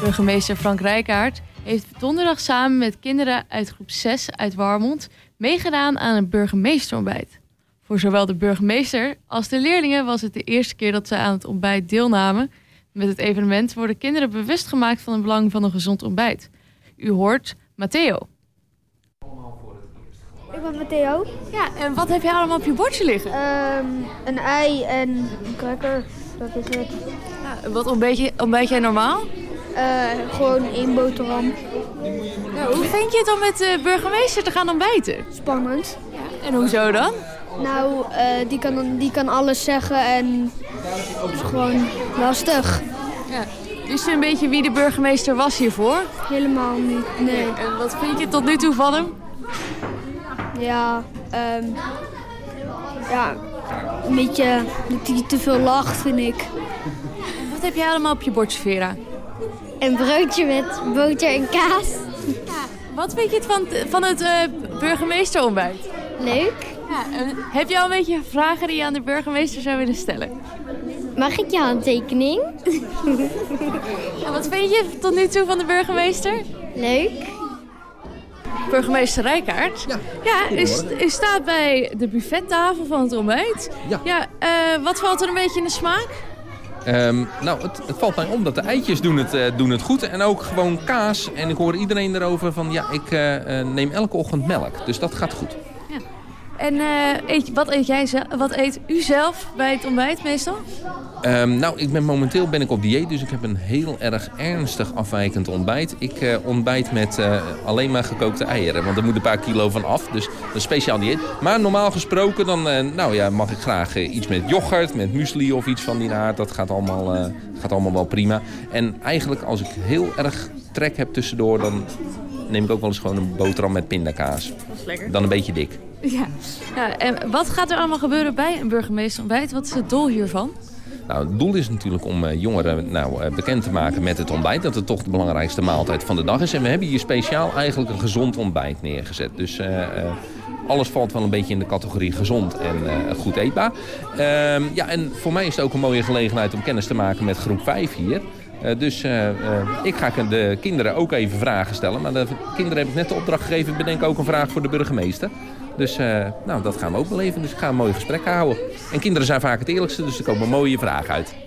Burgemeester Frank Rijkaard heeft donderdag samen met kinderen uit groep 6 uit Warmond meegedaan aan een burgemeesterontbijt. Voor zowel de burgemeester als de leerlingen was het de eerste keer dat ze aan het ontbijt deelnamen. Met het evenement worden kinderen bewust gemaakt van het belang van een gezond ontbijt. U hoort Matteo. Ik ben Matteo. Ja, en wat heb jij allemaal op je bordje liggen? Een ei en een cracker, dat is het. Ja, wat ontbijt jij normaal? Gewoon 1 boterham. Nou, hoe vind je het om met de burgemeester te gaan ontbijten? Spannend. En hoezo dan? Nou, die kan alles zeggen en het is gewoon lastig. Ja. Wist u een beetje wie de burgemeester was hiervoor? Helemaal niet, nee. En wat vind je tot nu toe van hem? Ja, een beetje dat hij te veel lacht, vind ik. Wat heb jij allemaal op je bordje, Vera? Een broodje met boter en kaas. Wat vind je van het burgemeesterontbijt? Leuk. Ja, heb je al een beetje vragen die je aan de burgemeester zou willen stellen? Mag ik je handtekening? Ja, wat vind je tot nu toe van de burgemeester? Leuk. Burgemeester Rijkaard. U staat bij de buffettafel van het ontbijt. Ja. Wat valt er een beetje in de smaak? Nou, het valt mij om dat de eitjes doen het goed. En ook gewoon kaas. En ik hoor iedereen erover van, ja, ik neem elke ochtend melk. Dus dat gaat goed. Ja. En wat eet u zelf bij het ontbijt meestal? Nou, momenteel ben ik op dieet, dus ik heb een heel erg ernstig afwijkend ontbijt. Ik ontbijt met alleen maar gekookte eieren, want er moet een paar kilo van af. Dus een speciaal dieet. Maar normaal gesproken dan mag ik graag iets met yoghurt, met muesli of iets van die aard. Dat gaat allemaal wel prima. En eigenlijk als ik heel erg trek heb tussendoor, dan neem ik ook wel eens gewoon een boterham met pindakaas. Dat is lekker. Dan een beetje dik. Ja, en wat gaat er allemaal gebeuren bij een burgemeesterontbijt? Wat is het doel hiervan? Nou, het doel is natuurlijk om jongeren bekend te maken met het ontbijt. Dat het toch de belangrijkste maaltijd van de dag is. En we hebben hier speciaal eigenlijk een gezond ontbijt neergezet. Dus alles valt wel een beetje in de categorie gezond en goed eetbaar. En voor mij is het ook een mooie gelegenheid om kennis te maken met groep 5 hier. Dus ik ga de kinderen ook even vragen stellen. Maar de kinderen heb ik net de opdracht gegeven. Bedenk ook een vraag voor de burgemeester. Dus dat gaan we ook beleven. Dus ik ga een mooi gesprek houden. En kinderen zijn vaak het eerlijkste, dus er komen mooie vragen uit.